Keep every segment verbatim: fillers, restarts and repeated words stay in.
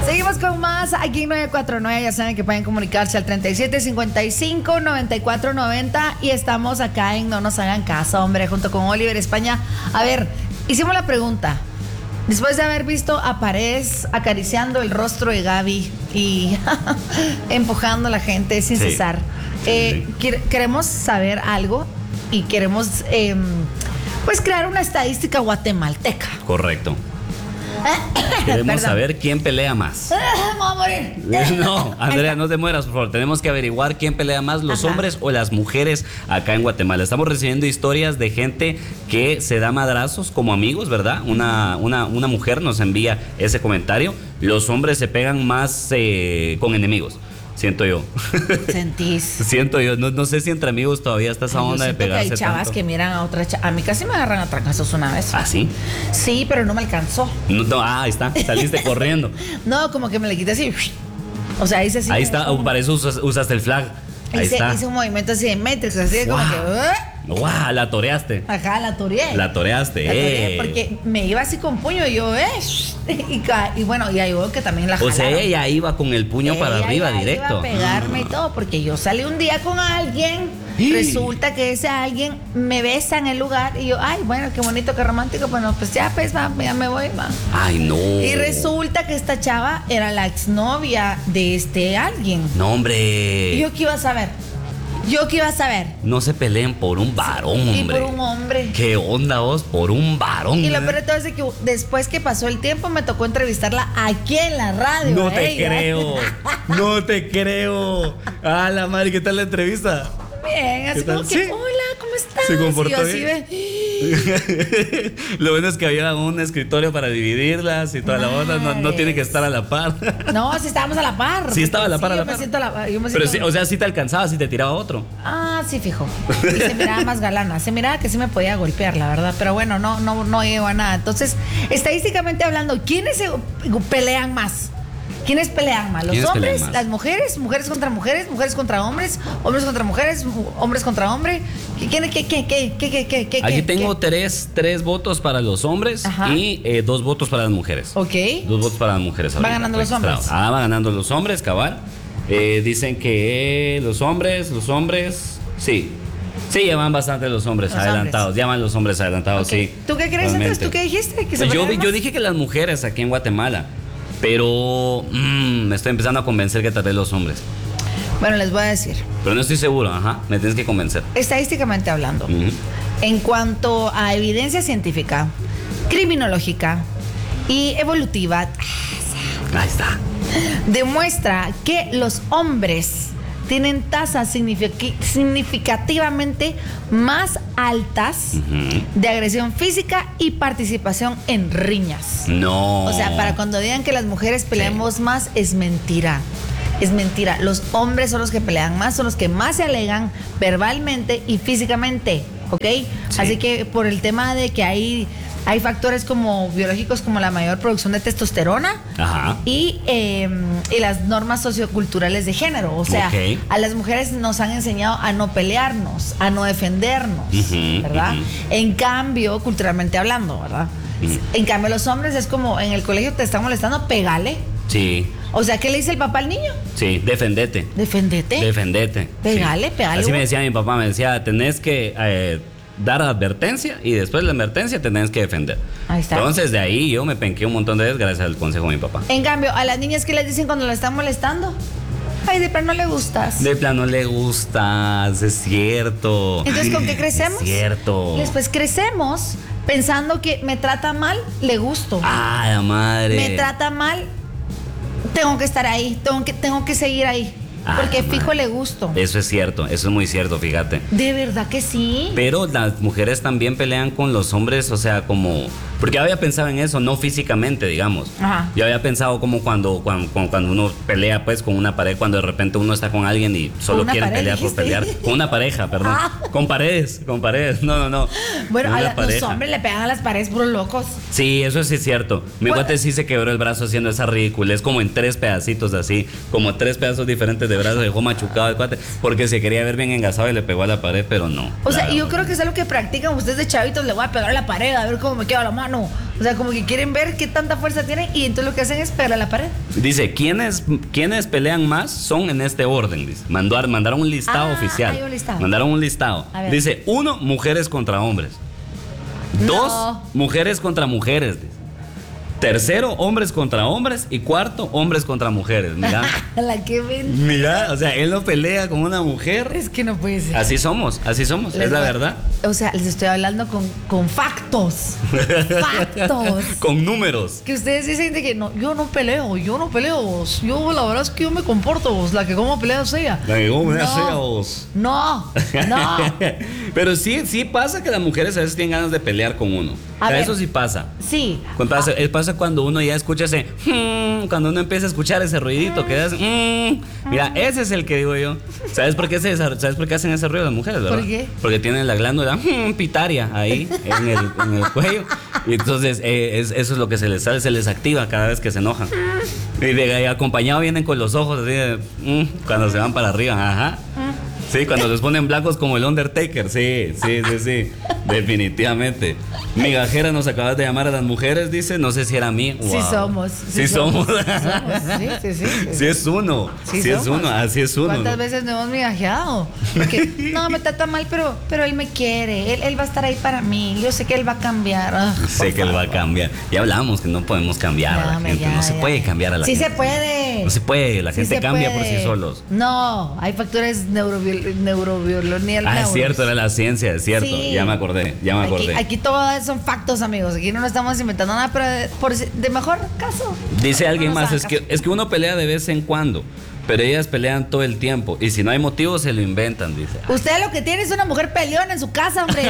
Seguimos con más aquí en nueve cuatro nueve. Ya saben que pueden comunicarse al treinta y siete cincuenta y cinco noventa y cuatro noventa. Y estamos acá en No Nos Hagan Caso, hombre, junto con Oliver España. A ver, hicimos la pregunta. Después de haber visto a Paredes acariciando el rostro de Gaby y empujando a la gente sin sí. cesar, eh, sí. queremos saber algo y queremos eh, pues crear una estadística guatemalteca. Correcto. Queremos saber quién pelea más. Vamos a morir. No, Andrea, no te mueras, por favor. Tenemos que averiguar quién pelea más, los Ajá. hombres o las mujeres acá en Guatemala. Estamos recibiendo historias de gente que se da madrazos como amigos, ¿verdad? Una, una, una mujer nos envía ese comentario. Los hombres se pegan más eh, con enemigos. Siento yo. ¿Sentís? Siento yo. No, no sé si entre amigos todavía está esa Ay, onda de pegarse que hay chavas tanto. que miran a otra chava. A mí casi me agarran a trancazos una vez. ¿Ah, sí? Sí, pero no me alcanzó. No, no, ah, ahí está. Saliste corriendo. No, como que me le quité así. O sea, hice así. Ahí está. Como... Para eso usas, usaste el flag. Ahí hice, está. Hice un movimiento así de Matrix, así wow. como que... ¿eh? ¡Guau! La toreaste. Ajá, la toreé. La toreaste, la toreé eh. porque me iba así con puño y yo, eh. Y, y bueno, y ahí veo que también la jalaron. O sea, ella iba con el puño ella para arriba iba directo. Iba a pegarme ah. y todo, porque yo salí un día con alguien. ¿Y? Resulta que ese alguien me besa en el lugar y yo, ay, bueno, qué bonito, qué romántico. Bueno, pues ya, pues, va, ya me voy, va. Ay, no. Y resulta que esta chava era la exnovia de este alguien. No, hombre. ¿Y yo qué iba a saber? ¿Yo qué iba a saber? No se peleen por un varón, sí, hombre. Y por un hombre. ¿Qué onda vos? Por un varón. Y lo peor de todo es que después que pasó el tiempo me tocó entrevistarla aquí en la radio. No te ella. creo. No te creo. Ah, la madre, ¿qué tal la entrevista? Bien, así como que, ¿sí? Hola, ¿cómo estás? Se comportó y bien. Ve... Lo bueno es que había un escritorio para dividirlas y toda Madre. la onda. No, no tiene que estar a la par. No, sí estábamos a la par. Sí estaba a la par, sí, a la yo par. Me siento a la, yo me Pero siento... sí, o sea, sí te alcanzaba, sí te tiraba otro. Ah, sí, fijo. Y se miraba más galana. Se miraba que sí me podía golpear, la verdad. Pero bueno, no, no, no llegó a nada. Entonces, estadísticamente hablando, ¿quiénes se pelean más? ¿Quiénes pelean más? ¿Los hombres? Más? ¿Las mujeres? ¿Mujeres contra mujeres? ¿Mujeres contra hombres? ¿Hombres contra mujeres? ¿Hombres contra hombres? ¿Qué, qué, qué, qué, qué, qué, qué, qué? Aquí tengo qué? Tres, tres votos para los hombres Ajá. y eh, dos votos para las mujeres. Ok. Dos votos para las mujeres. ¿Van ganando los hombres? Ah, van ganando los hombres, cabal. Eh, dicen que eh, los hombres, los hombres, sí. Sí, ya van bastante los hombres los adelantados. Hombres. Ya van los hombres adelantados, okay. sí. ¿Tú qué crees, Andrés? ¿Tú qué dijiste? ¿Que se pues yo, yo dije que las mujeres aquí en Guatemala. Pero mmm, me estoy empezando a convencer que tal vez los hombres. Bueno, les voy a decir. Pero no estoy seguro, ajá. Me tienes que convencer. Estadísticamente hablando, uh-huh. en cuanto a evidencia científica, criminológica y evolutiva, ahí está. Demuestra que los hombres tienen tasas signific- significativamente más altas uh-huh. de agresión física y participación en riñas. No. O sea, para cuando digan que las mujeres peleamos sí. más, es mentira. Es mentira. Los hombres son los que pelean más, son los que más se alegan verbalmente y físicamente, ¿ok? Sí. Así que por el tema de que hay... Hay factores como biológicos como la mayor producción de testosterona Ajá. Y, eh, y las normas socioculturales de género. O sea, okay. a las mujeres nos han enseñado a no pelearnos, a no defendernos, uh-huh, ¿verdad? Uh-huh. En cambio, culturalmente hablando, ¿verdad? Uh-huh. En cambio, los hombres es como en el colegio te están molestando, pégale. Sí. O sea, ¿qué le dice el papá al niño? Sí, defendete. Defendete. Defendete. Pégale, sí. pégale. Así me decía mi papá, me decía, tenés que... Eh, dar advertencia y después de la advertencia tenés que defender. Ahí está. Entonces de ahí yo me penqué un montón de veces gracias al consejo de mi papá. En cambio, a las niñas, ¿qué les dicen cuando la están molestando? Ay, de plano le gustas. De plano le gustas, es cierto. Entonces, ¿con qué crecemos? Es cierto. Después crecemos pensando que me trata mal, le gusto. Ah, la madre. Me trata mal, tengo que estar ahí, tengo que, tengo que seguir ahí. Porque ah, fijo le gusto. Eso es cierto, eso es muy cierto, fíjate. De verdad que sí. Pero las mujeres también pelean con los hombres, o sea, como... Porque yo había pensado en eso, no físicamente, digamos. Ajá. Yo había pensado como cuando, cuando, cuando uno pelea pues con una pareja, cuando de repente uno está con alguien y solo quieren pelear por pelear. Con una pareja, perdón. Ah. Con paredes, con paredes. No, no, no. Bueno, a la, los hombres le pegan a las paredes por locos. Sí, eso sí es cierto. Mi bueno, guate sí se quebró el brazo haciendo esa ridícula. Es como en tres pedacitos así, como tres pedazos diferentes de brazo, dejó machucado el cuate, porque se quería ver bien engasado y le pegó a la pared, pero no. O sea, yo creo que es algo que practican ustedes de chavitos, le voy a pegar a la pared a ver cómo me queda la mano. mano. O sea, como que quieren ver qué tanta fuerza tienen y entonces lo que hacen es pegarle a la pared. Dice, ¿quiénes, ¿quiénes pelean más? Son en este orden, dice. Mandó, mandaron un listado Ah, oficial. hay un listado. Mandaron un listado. A ver. Dice, uno, mujeres contra hombres. No. Dos, mujeres contra mujeres, dice. Tercero, hombres contra hombres. Y cuarto, hombres contra mujeres. Mira. La que ven. Mira, o sea, él no pelea con una mujer. Es que no puede ser. Así somos, así somos, Les es la voy- verdad. O sea, les estoy hablando con, con factos. Factos. Con números. Que ustedes dicen de que no, yo no peleo, yo no peleo vos. Yo la verdad es que yo me comporto vos. La que como pelea es ella. La que como pelea No. es ella, vos. No, no. Pero sí, sí pasa que las mujeres a veces tienen ganas de pelear con uno. A O sea, ver. eso sí pasa. Sí. Cuando pasa, eh, pasa cuando uno ya escucha ese "hmm", cuando uno empieza a escuchar ese ruidito que hace "hmm". Mira, ese es el que digo yo. ¿Sabes por qué se desa- sabes por qué hacen ese ruido las mujeres, verdad? ¿Por qué? Porque tienen la glándula "hmm", pitaria ahí en el, en el cuello. Y entonces eh, es- eso es lo que se les sale, se les activa cada vez que se enojan. Y, de, y acompañado vienen con los ojos así de, "hmm", cuando se van para arriba, ajá. Sí, cuando les ponen blancos como el Undertaker, sí, sí, sí, sí, definitivamente. Migajera, nos acabas de llamar a las mujeres, dice, no sé si era a mí. Sí Wow. somos. Sí, somos. somos, Sí, sí, sí. Sí es uno, sí, es somos. uno, así es uno. ¿Cuántas ¿no? veces nos hemos migajeado? Porque, no, me trata mal, pero, pero él me quiere. Él, él va a estar ahí para mí. Yo sé que él va a cambiar. Ah, Sé que él va a cambiar. Ya hablamos que no podemos cambiar a la Llame, gente, ya, no se ya. puede cambiar a la Sí gente. se puede. No se puede, la Sí gente se cambia por puede. sí solos. No, hay factores neurobiológicos. Ah, es cierto, era la ciencia, es cierto. Sí. Ya me acordé, ya me Aquí, acordé. aquí todo son factos, amigos. Aquí no nos estamos inventando nada, pero de, por, de mejor caso. Dice alguien no nos más, hagan es que, caso. es que uno pelea de vez en cuando, pero ellas pelean todo el tiempo. Y si no hay motivo, se lo inventan, dice. Usted lo que tiene es una mujer peleona en su casa, hombre.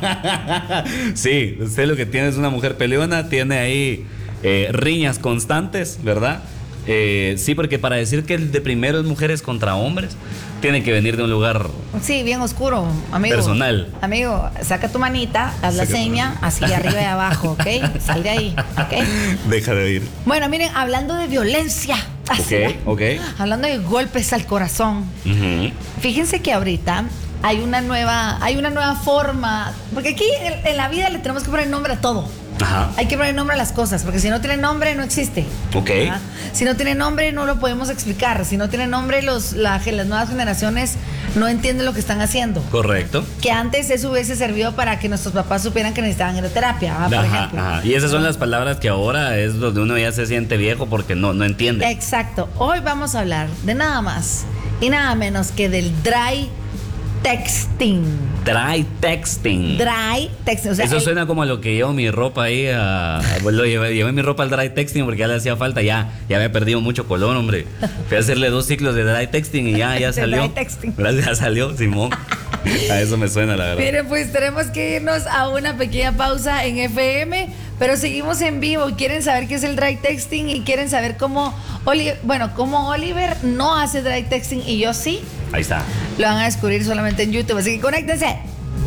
Sí, usted lo que tiene es una mujer peleona, tiene ahí eh, riñas constantes, ¿verdad? Eh, sí, porque para decir que el de primero es mujeres contra hombres, tiene que venir de un lugar Sí, bien oscuro, amigo. personal. Amigo, saca tu manita, haz la Saca tu seña, manita. así arriba y abajo, ¿ok? Sal de ahí, ¿ok? Deja de oír. Bueno, miren, hablando de violencia. así, Ok, ok. Hablando de golpes al corazón. Ujú. Fíjense que ahorita hay una nueva, hay una nueva forma. Porque aquí en, en la vida le tenemos que poner nombre a todo. Ajá. Hay que poner nombre a las cosas, porque si no tiene nombre, no existe. Ok. ¿Ah? Si no tiene nombre, no lo podemos explicar. Si no tiene nombre, los, la- las nuevas generaciones no entienden lo que están haciendo. Correcto. Que antes eso hubiese servido para que nuestros papás supieran que necesitaban aeroterapia, ¿ah? por Ajá, ejemplo. ajá. Y esas son las palabras que ahora es donde uno ya se siente viejo porque no, no entiende. Exacto. Hoy vamos a hablar de nada más y nada menos que del dry texting. Dry texting. Dry texting. O sea, Eso el- suena como a lo que llevo mi ropa ahí a, a- lo llevé, llevé mi ropa al dry texting porque ya le hacía falta, ya, ya había perdido mucho color, hombre. Fui a hacerle dos ciclos de dry texting y ya, ya De salió. dry texting. Gracias, ya salió, Simón. A eso me suena, la verdad. Miren, pues tenemos que irnos a una pequeña pausa en F M, pero seguimos en vivo. Quieren saber qué es el dry texting y quieren saber cómo, Oli- bueno, cómo Oliver no hace dry texting y yo sí. Ahí está. Lo van a descubrir solamente en YouTube, así que conéctense.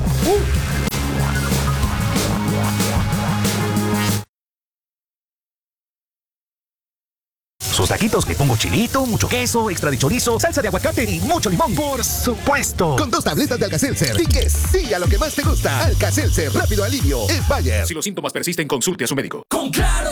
Sus taquitos le pongo chilito, mucho queso, extra de chorizo, salsa de aguacate y mucho limón. Por supuesto. Con dos tabletas de Alka-Seltzer. Di que sí a lo que más te gusta. Alka-Seltzer, rápido alivio. Es Bayer. Si los síntomas persisten, consulte a su médico. Con Claro,